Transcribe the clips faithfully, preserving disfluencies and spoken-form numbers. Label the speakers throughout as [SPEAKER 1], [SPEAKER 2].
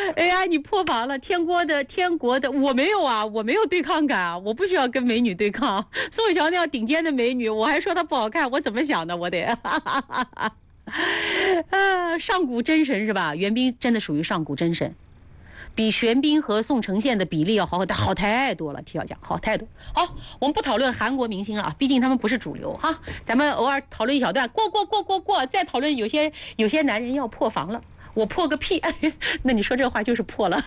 [SPEAKER 1] 哎呀，你破防了！天国的天国的，我没有啊，我没有对抗感啊，我不需要跟美女对抗。宋慧乔那样顶尖的美女，我还说她不好看，我怎么想的？我得，啊，上古真神是吧？袁冰真的属于上古真神，比玄彬和宋承宪的比例要好好好太多了。替要讲好太多。好，我们不讨论韩国明星了啊，毕竟他们不是主流哈。咱们偶尔讨论一小段，过过过过过，再讨论有些有些男人要破防了。我破个屁！那你说这话就是破了。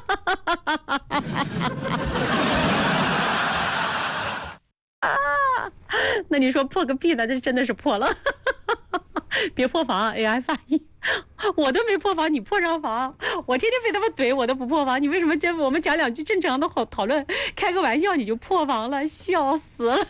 [SPEAKER 1] 啊，那你说破个屁呢？这真的是破了。别破防 ，A I 发音，我都没破防，你破上防，我天天被他们怼，我都不破防，你为什么今我们讲两句正常的好讨论，开个玩笑你就破防了，笑死了。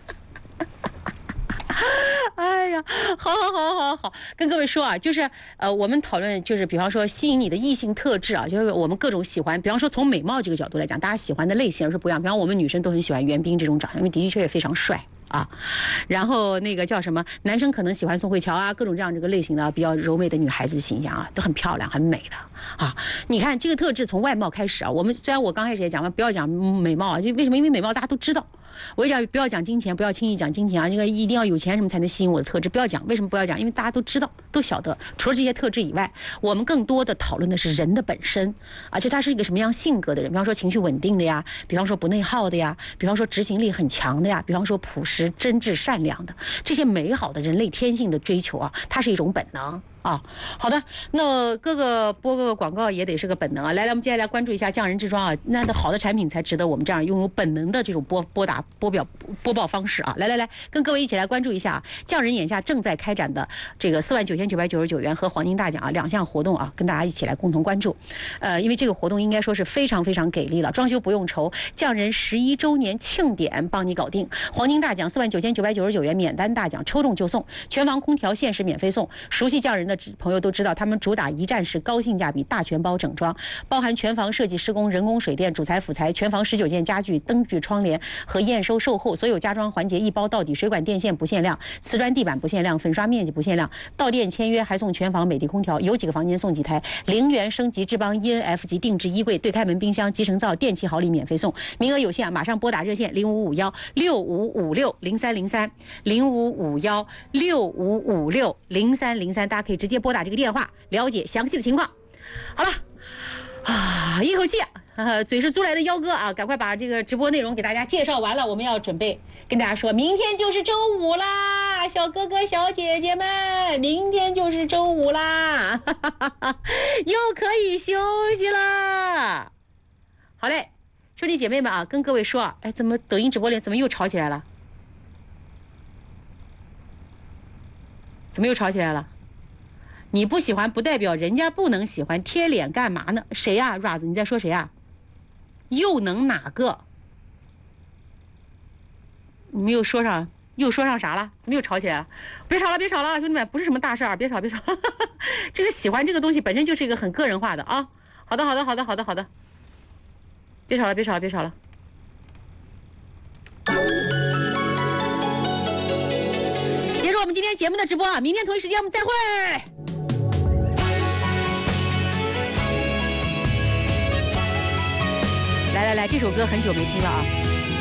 [SPEAKER 1] 哎呀，好好好好好，跟各位说啊，就是呃，我们讨论就是比方说吸引你的异性特质啊，就是我们各种喜欢，比方说从美貌这个角度来讲，大家喜欢的类型是不一样。比方我们女生都很喜欢袁彬这种长相，因为的确也非常帅啊。然后那个叫什么，男生可能喜欢宋慧乔啊，各种这样这个类型的比较柔美的女孩子形象啊，都很漂亮很美的啊。你看这个特质从外貌开始啊，我们虽然我刚开始也讲嘛，不要讲美貌啊，就为什么？因为美貌大家都知道。我讲不要讲金钱，不要轻易讲金钱啊！这个一定要有钱什么才能吸引我的特质，不要讲。为什么不要讲？因为大家都知道，都晓得。除了这些特质以外，我们更多的讨论的是人的本身，而且他是一个什么样性格的人。比方说情绪稳定的呀，比方说不内耗的呀，比方说执行力很强的呀，比方说朴实、真挚、善良的这些美好的人类天性的追求啊，它是一种本能。啊，好的，那各个播个广告也得是个本能啊。来来，我们接下来关注一下匠人之庄啊，那的好的产品才值得我们这样拥有本能的这种播播打播表播报方式啊。来来来，跟各位一起来关注一下啊，匠人眼下正在开展的这个四万九千九百九十九元和黄金大奖啊两项活动啊，跟大家一起来共同关注。呃，因为这个活动应该说是非常非常给力了，装修不用愁，匠人十一周年庆典帮你搞定。黄金大奖四万九千九百九十九元免单大奖，抽中就送，全房空调限时免费送。熟悉匠人的朋友都知道，他们主打一站式高性价比大全包整装，包含全房设计施工、人工水电、主材辅材，全房十九件家具、灯具、窗帘和验收售后，所有家装环节一包到底，水管电线不限量，瓷砖地板不限量，粉刷面积不限量，到店签约还送全房美的空调，有几个房间送几台，零元升级智邦 E N F 级定制衣柜、对开门冰箱、集成灶、电器好礼免费送，名额有限，马上拨打热线零五五幺六五五六零三零三零五五幺六五五六零三零三，大家可以直接拨打这个电话了解详细的情况。好了啊，一口气啊，呃，嘴是租来的幺哥啊，赶快把这个直播内容给大家介绍完了，我们要准备跟大家说，明天就是周五啦，小哥哥小姐姐们，明天就是周五啦，哈哈哈哈，又可以休息啦。好嘞，兄弟姐妹们啊，跟各位说啊，哎，怎么抖音直播里怎么又吵起来了？怎么又吵起来了？你不喜欢不代表人家不能喜欢，贴脸干嘛呢？谁呀 Raz 你在说谁呀？又能哪个？你们又说上又说上啥了？怎么又吵起来了？别吵了别吵了，兄弟们，不是什么大事儿，别吵别吵。这个喜欢这个东西本身就是一个很个人化的啊。好的好的好的好的好的，别吵了别吵了别吵了。结束我们今天节目的直播啊，明天同一时间我们再会。来来来，这首歌很久没听了啊。